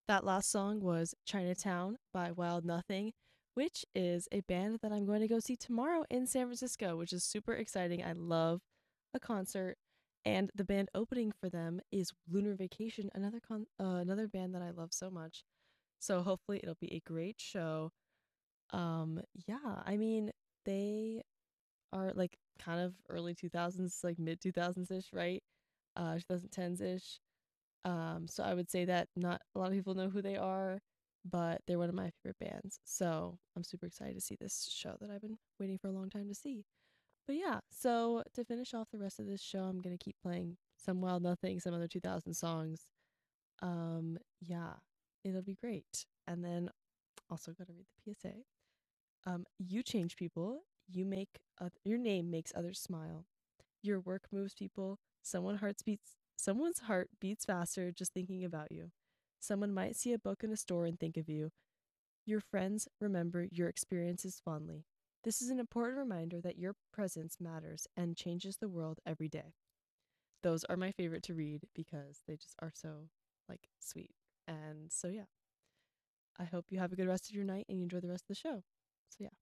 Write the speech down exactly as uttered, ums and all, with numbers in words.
That last song was Chinatown by Wild Nothing, which is a band that I'm going to go see tomorrow in San Francisco, which is super exciting. I love a concert, and the band opening for them is Lunar Vacation, another con- uh, another band that I love so much. So hopefully it'll be a great show. Um yeah, I mean, they are like kind of early two thousands, like mid two thousands ish, right? Uh twenty tens ish. Um, so I would say that not a lot of people know who they are, but they're one of my favorite bands. So I'm super excited to see this show that I've been waiting for a long time to see. But yeah, so to finish off the rest of this show, I'm gonna keep playing some Wild Nothing, some other two thousand songs. Um, yeah, it'll be great. And then also gotta read the P S A. Um, you change people. You make oth- your name makes others smile. Your work moves people. Someone hearts beats someone's heart beats faster just thinking about you. Someone might see a book in a store and think of you. Your friends remember your experiences fondly. This is an important reminder that your presence matters and changes the world every day. Those are my favorite to read because they just are so like sweet. And so yeah, I hope you have a good rest of your night and you enjoy the rest of the show. So yeah.